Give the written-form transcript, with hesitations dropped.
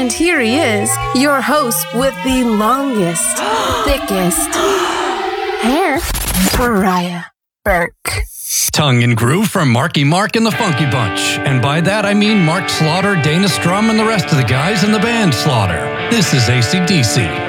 And here he is, your host with the longest, thickest hair, Pariah Burke. Tongue and groove from Marky Mark and the Funky Bunch. And by that I mean Mark Slaughter, Dana Strum, and the rest of the guys in the band Slaughter. This is AC/DC.